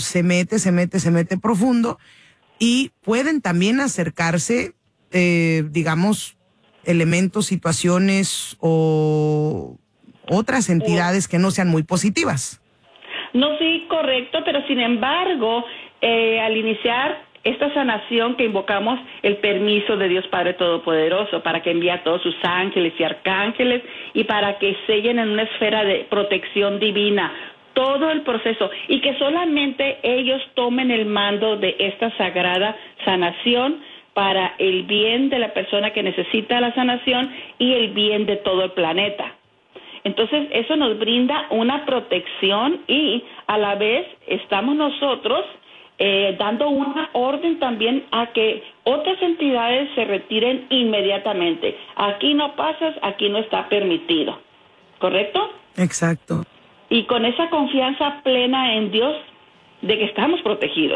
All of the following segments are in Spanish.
se mete profundo y pueden también acercarse, digamos, elementos, situaciones o otras entidades que no sean muy positivas. No, sí, correcto, pero sin embargo, al iniciar esta sanación que invocamos el permiso de Dios Padre Todopoderoso para que envíe a todos sus ángeles y arcángeles y para que sellen en una esfera de protección divina todo el proceso y que solamente ellos tomen el mando de esta sagrada sanación para el bien de la persona que necesita la sanación y el bien de todo el planeta. Entonces, eso nos brinda una protección y a la vez estamos nosotros dando una orden también a que otras entidades se retiren inmediatamente. Aquí no pasas, aquí no está permitido. ¿Correcto? Exacto. Y con esa confianza plena en Dios de que estamos protegidos.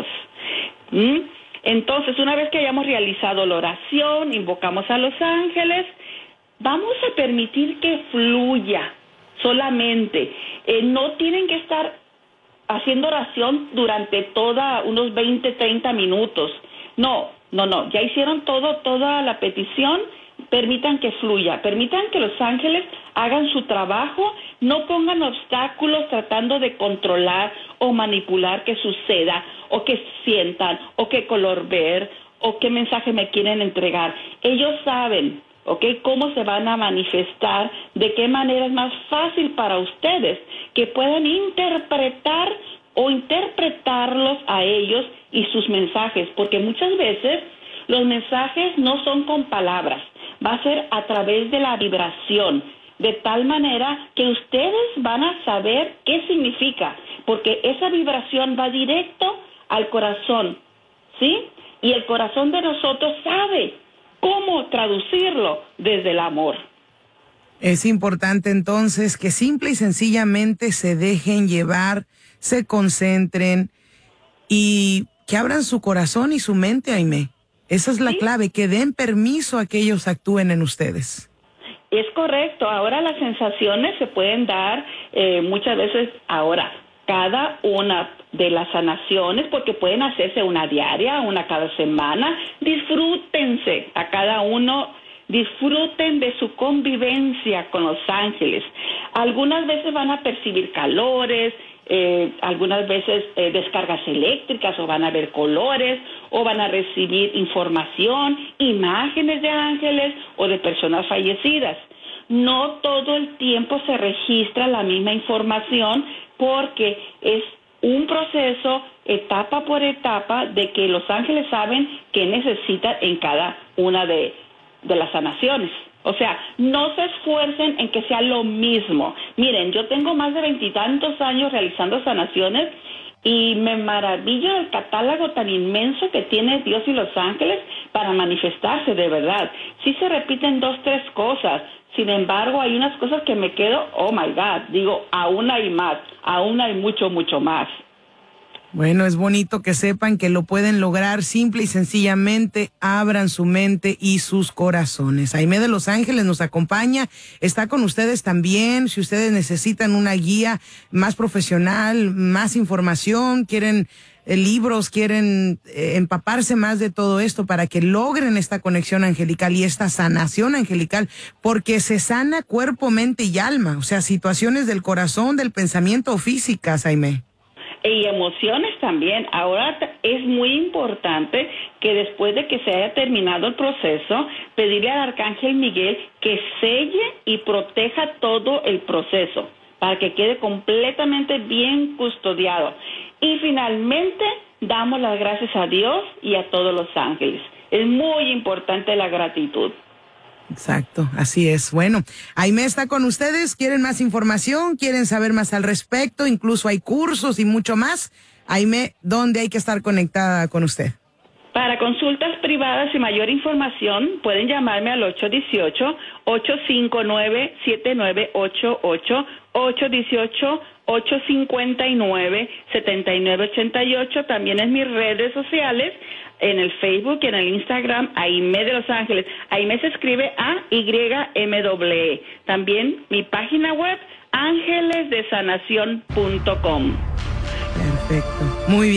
Entonces, una vez que hayamos realizado la oración, invocamos a los ángeles, vamos a permitir que fluya solamente. No tienen que estar haciendo oración durante unos 20, 30 minutos. No, ya hicieron toda la petición, permitan que fluya, permitan que los ángeles hagan su trabajo, no pongan obstáculos tratando de controlar o manipular que suceda, o que sientan, o qué color ver, o qué mensaje me quieren entregar. Ellos saben, cómo se van a manifestar, de qué manera es más fácil para ustedes que puedan interpretar o interpretarlos a ellos y sus mensajes, porque muchas veces los mensajes no son con palabras, va a ser a través de la vibración, de tal manera que ustedes van a saber qué significa, porque esa vibración va directo al corazón, ¿sí? Y el corazón de nosotros sabe cómo traducirlo desde el amor. Es importante entonces que simple y sencillamente se dejen llevar, se concentren y que abran su corazón y su mente, Aimé. Esa es la clave, que den permiso a que ellos actúen en ustedes. Es correcto. Ahora las sensaciones se pueden dar muchas veces ahora. Cada una de las sanaciones, porque pueden hacerse una diaria, una cada semana. Disfrútense a cada uno, disfruten de su convivencia con los ángeles. Algunas veces van a percibir calores, algunas veces descargas eléctricas, o van a ver colores, o van a recibir información, imágenes de ángeles o de personas fallecidas. No todo el tiempo se registra la misma información, porque es un proceso, etapa por etapa, de que los ángeles saben qué necesitan en cada una de las sanaciones. O sea, no se esfuercen en que sea lo mismo. Miren, yo tengo más de 20 y tantos años realizando sanaciones y me maravillo del catálogo tan inmenso que tiene Dios y los ángeles para manifestarse de verdad. Sí se repiten 2, 3 cosas. Sin embargo, hay unas cosas que me quedo, oh my God, digo, aún hay más, aún hay mucho, mucho más. Bueno, es bonito que sepan que lo pueden lograr, simple y sencillamente abran su mente y sus corazones. Aimé de Los Ángeles nos acompaña, está con ustedes también. Si ustedes necesitan una guía más profesional, más información, quieren libros, quieren empaparse más de todo esto para que logren esta conexión angelical y esta sanación angelical, porque se sana cuerpo, mente y alma, o sea, situaciones del corazón, del pensamiento o físicas, Aimé. Y emociones también. Ahora es muy importante que después de que se haya terminado el proceso, pedirle al Arcángel Miguel que selle y proteja todo el proceso para que quede completamente bien custodiado. Y finalmente damos las gracias a Dios y a todos los ángeles. Es muy importante la gratitud. Exacto, así es. Bueno, Aimé está con ustedes. ¿Quieren más información? ¿Quieren saber más al respecto? Incluso hay cursos y mucho más. Aimé, ¿dónde hay que estar conectada con usted? Para consultas privadas y mayor información, pueden llamarme al 818-859-7988, 818-859-7988. También en mis redes sociales, en el Facebook y en el Instagram, Aimé de Los Ángeles. Aimé se escribe AYME. También mi página web, angelesdesanación.com. Perfecto. Muy bien.